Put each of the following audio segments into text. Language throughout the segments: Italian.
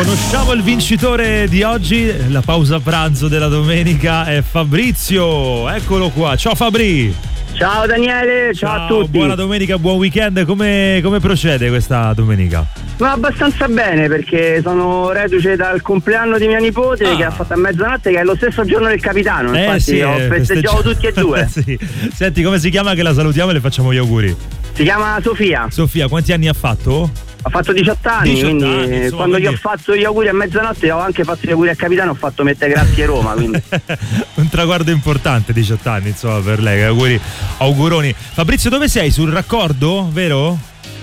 Conosciamo il vincitore di oggi, la pausa pranzo della domenica è Fabrizio, eccolo qua, ciao Fabri. Ciao Daniele, ciao a tutti. Buona domenica, buon weekend, come procede questa domenica? Ma abbastanza bene, perché sono reduce dal compleanno di mia nipote che ha fatto a mezzanotte, che è lo stesso giorno del capitano, infatti sì, ho festeggiato tutti e due. Sì. Senti, come si chiama, che la salutiamo e le facciamo gli auguri? Si chiama Sofia. Sofia, quanti anni ha fatto? Ha fatto 18 anni, 18 quindi anni, insomma, quando quindi... gli ho fatto gli auguri a mezzanotte ho anche fatto gli auguri al capitano, ho fatto mettere grazie Roma, quindi un traguardo importante, 18 anni insomma per lei, auguroni. Fabrizio, dove sei? Sul raccordo, vero?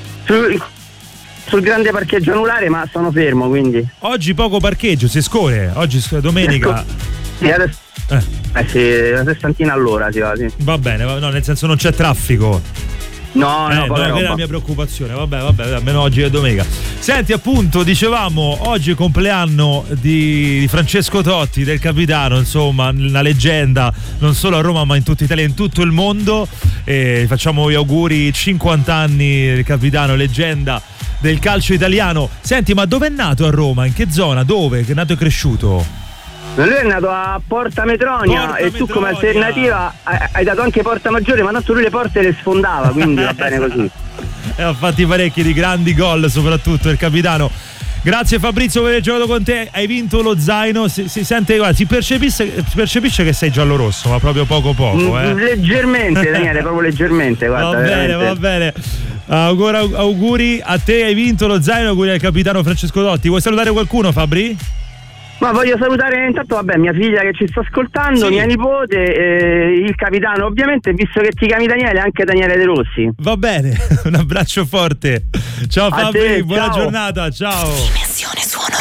Sul grande parcheggio anulare, ma sono fermo, quindi oggi poco parcheggio, si scorre, oggi domenica. Sì, adesso sì, una sessantina all'ora si va, sì. Va bene, no, nel senso non c'è traffico. No, quella è la mia preoccupazione. Vabbè, almeno oggi è domenica. Senti, appunto, dicevamo, oggi è il compleanno di Francesco Totti, del capitano, insomma, una leggenda non solo a Roma ma in tutta Italia e in tutto il mondo. E facciamo gli auguri, 50 anni del capitano, leggenda del calcio italiano. Senti, ma dove è nato a Roma? In che zona? Dove? Che è nato e cresciuto? Lui è nato a Porta Metronia e tu come alternativa hai dato anche Porta Maggiore, ma tanto lui le porte le sfondava, quindi va bene così. E ha fatti parecchi di grandi gol, soprattutto il capitano. Grazie Fabrizio per aver giocato con te, hai vinto lo zaino, si sente, guarda, si percepisce che sei giallo-rosso, ma proprio poco. Leggermente Daniele, proprio leggermente, guarda. Va bene. Auguri a te, hai vinto lo zaino, auguri al capitano Francesco Totti. Vuoi salutare qualcuno, Fabri? Ma voglio salutare intanto, mia figlia che ci sta ascoltando, sì. Mia nipote, il capitano ovviamente, visto che ti chiami Daniele, anche Daniele De Rossi. Va bene, un abbraccio forte. Ciao Fabri, buona giornata, giornata, ciao.